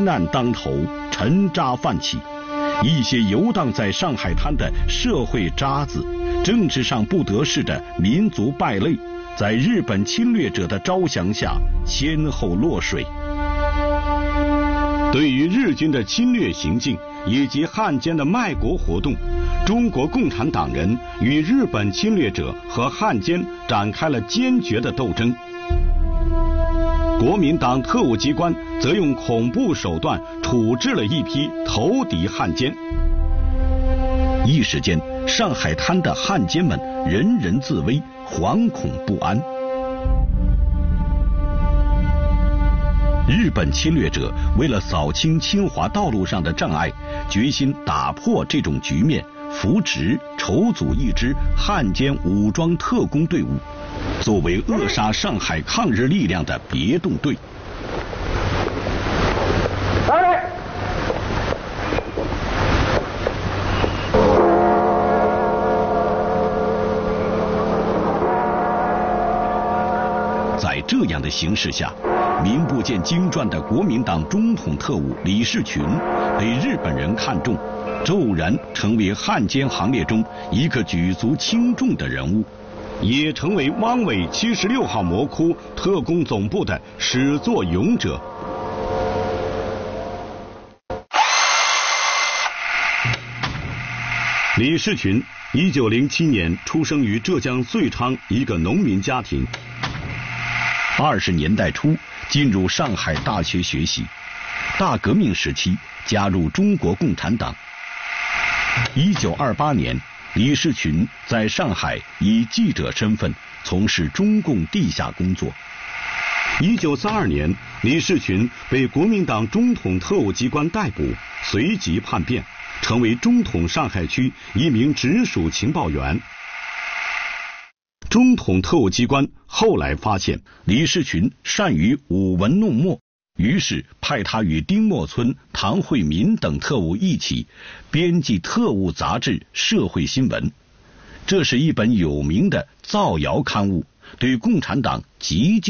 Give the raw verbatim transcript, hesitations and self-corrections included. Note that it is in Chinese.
难当头，沉渣泛起。一些游荡在上海滩的社会渣子，政治上不得势的民族败类，在日本侵略者的招降下先后落水。对于日军的侵略行径以及汉奸的卖国活动，中国共产党人与日本侵略者和汉奸展开了坚决的斗争。国民党特务机关则用恐怖手段处置了一批投敌汉奸。一时间，上海滩的汉奸们人人自危，惶恐不安。日本侵略者为了扫清侵华道路上的障碍，决心打破这种局面，扶植、筹组一支汉奸武装特工队伍，作为扼杀上海抗日力量的别动队。在这样的形势下，名不见经传的国民党中统特务李士群被日本人看中，骤然成为汉奸行列中一个举足轻重的人物，也成为汪伪七十六号魔窟特工总部的始作俑者。李士群一九零七年出生于浙江遂昌一个农民家庭，二十年代初进入上海大学学习，大革命时期加入中国共产党。一九二八年，李士群在上海以记者身份从事中共地下工作。一九三二年，李士群被国民党中统特务机关逮捕，随即叛变，成为中统上海区一名直属情报员。中统特务机关后来发现李士群善于舞文弄墨，于是派他与丁默村、唐惠民等特务一起编辑特务杂志《社会新闻》，这是一本有名的造谣刊物，对共产党极尽